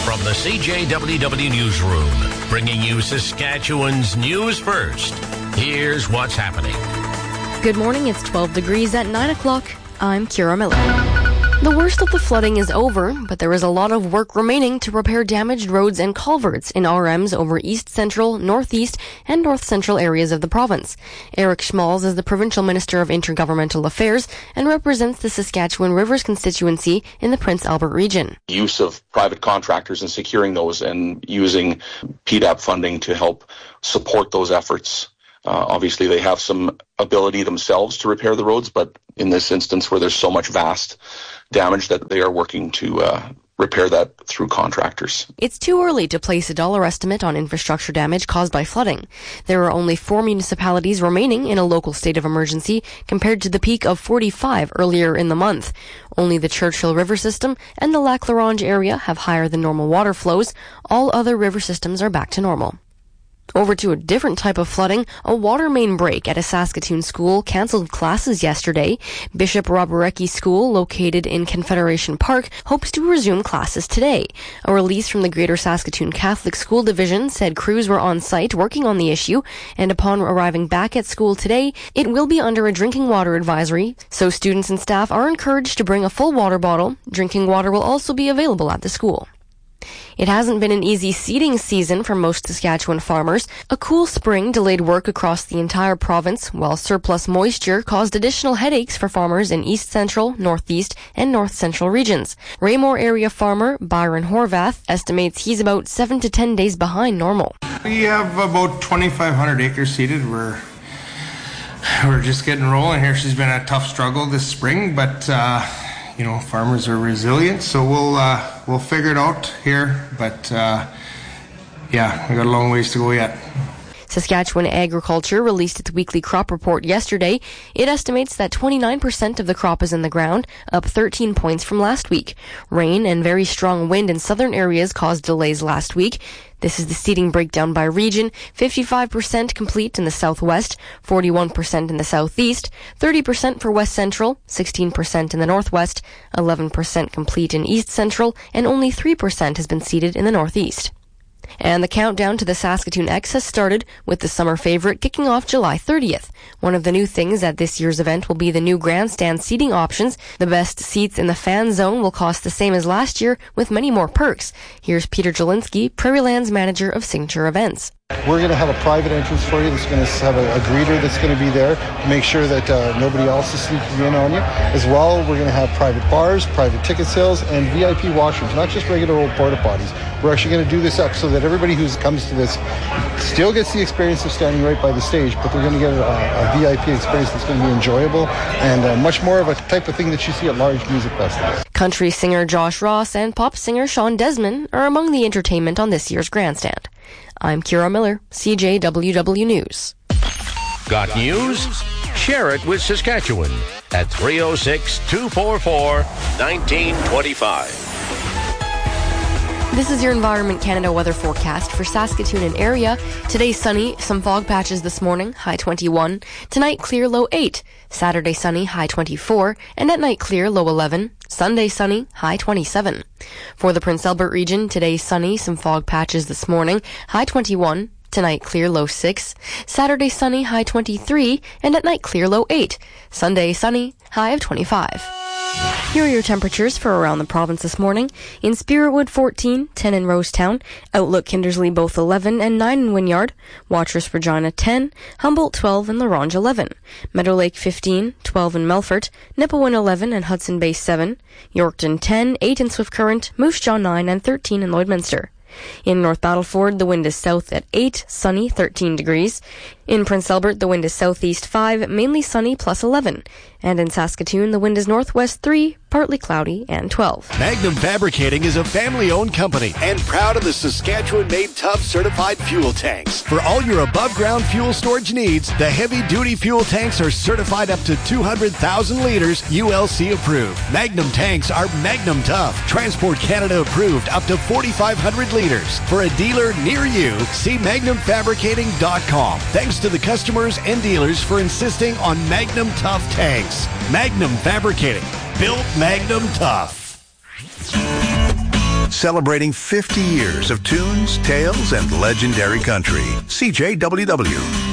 From the CJWW Newsroom, bringing you Saskatchewan's news first. Here's what's happening. Good morning, it's 12 degrees at 9 o'clock. I'm Kira Miller. The worst of the flooding is over, but there is a lot of work remaining to repair damaged roads and culverts in RMs over east central, northeast, and north central areas of the province. Eric Schmalz is the Provincial Minister of Intergovernmental Affairs and represents the Saskatchewan Rivers constituency in the Prince Albert region. Use of private contractors and securing those and using PDAP funding to help support those efforts. Obviously, they have some ability themselves to repair the roads, but in this instance where there's so much vast damage that they are working to repair that through contractors. It's too early to place a dollar estimate on infrastructure damage caused by flooding. There are only 4 municipalities remaining in a local state of emergency compared to the peak of 45 earlier in the month. Only the Churchill River system and the Lac La Ronge area have higher than normal water flows. All other river systems are back to normal. Over to a different type of flooding, a water main break at a Saskatoon school canceled classes yesterday. Bishop Roborecki School, located in Confederation Park, hopes to resume classes today. A release from the Greater Saskatoon Catholic School Division said crews were on site working on the issue, and upon arriving back at school today, it will be under a drinking water advisory, so students and staff are encouraged to bring a full water bottle. Drinking water will also be available at the school. It hasn't been an easy seeding season for most Saskatchewan farmers. A cool spring delayed work across the entire province, while surplus moisture caused additional headaches for farmers in east central, northeast, and north central regions. Raymore area farmer Byron Horvath estimates he's about 7 to 10 days behind normal. We have about 2,500 acres seeded. We're just getting rolling here. She's been a tough struggle this spring, but farmers are resilient, so we'll figure it out here. But we got a long ways to go yet. Saskatchewan Agriculture released its weekly crop report yesterday. It estimates that 29% of the crop is in the ground, up 13 points from last week. Rain and very strong wind in southern areas caused delays last week. This is the seeding breakdown by region. 55% complete in the southwest, 41% in the southeast, 30% for west central, 16% in the northwest, 11% complete in east central, and only 3% has been seeded in the northeast. And the countdown to the Saskatoon X has started, with the summer favorite kicking off July 30th. One of the new things at this year's event will be the new grandstand seating options. The best seats in the fan zone will cost the same as last year, with many more perks. Here's Peter Jelinski, Prairie Lands manager of Signature Events. We're going to have a private entrance for you that's going to have a greeter that's going to be there to make sure that nobody else is sneaking in on you. As well, we're going to have private bars, private ticket sales, and VIP washrooms, not just regular old porta potties. We're actually going to do this up so that everybody who comes to this still gets the experience of standing right by the stage, but they're going to get a VIP experience that's going to be enjoyable and much more of a type of thing that you see at large music festivals. Country singer Josh Ross and pop singer Sean Desmond are among the entertainment on this year's grandstand. I'm Kira Miller, CJWW News. Got news? Share it with Saskatchewan at 306-244-1925. This is your Environment Canada weather forecast for Saskatoon and area. Today sunny, some fog patches this morning, high 21. Tonight clear, low 8. Saturday sunny, high 24. And at night clear, low 11. Sunday sunny, high 27. For the Prince Albert region, today sunny, some fog patches this morning, high 21. Tonight clear, low 6. Saturday sunny, high 23. And at night clear, low 8. Sunday sunny, high of 25. Here are your temperatures for around the province this morning. In Spiritwood, 14, 10 in Rosetown. Outlook, Kindersley, both 11 and 9 in Wynyard. Watrous, Regina, 10. Humboldt, 12 and La Ronge, 11. Meadow Lake, 15, 12 in Melfort. Nipawin, 11 and Hudson Bay, 7. Yorkton, 10, 8 in Swift Current. Moose Jaw, 9 and 13 in Lloydminster. In North Battleford, the wind is south at 8, sunny, 13 degrees. In Prince Albert, the wind is southeast 5, mainly sunny, plus 11. And in Saskatoon, the wind is northwest 3, partly cloudy, and 12. Magnum Fabricating is a family-owned company and proud of the Saskatchewan-made Tough certified fuel tanks. For all your above-ground fuel storage needs, the heavy-duty fuel tanks are certified up to 200,000 liters, ULC approved. Magnum tanks are Magnum Tough, Transport Canada approved up to 4,500 liters. For a dealer near you, see MagnumFabricating.com. Thanks to the customers and dealers for insisting on Magnum Tough tanks. Magnum Fabricating. Built Magnum Tough. celebrating 50 years of tunes, tales, and legendary country. CJWW.